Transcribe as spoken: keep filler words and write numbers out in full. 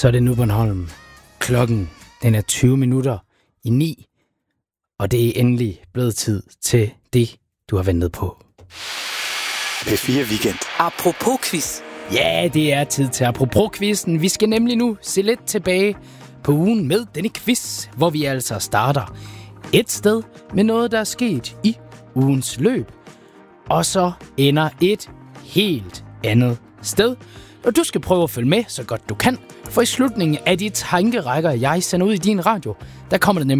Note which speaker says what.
Speaker 1: Så er det nu Bornholm. Klokken den er tyve minutter i ni, og det er endelig blevet tid til det, du har ventet på.
Speaker 2: P fire Weekend.
Speaker 3: Apropos quiz.
Speaker 1: Ja, det er tid til Apropos-quizzen. Vi skal nemlig nu se lidt tilbage på ugen med denne quiz, hvor vi altså starter et sted med noget, der er sket i ugens løb, og så ender et helt andet sted. Og du skal prøve at følge med så godt du kan, for i slutningen af de tankerækker, jeg sender ud i din radio, der kommer der nemlig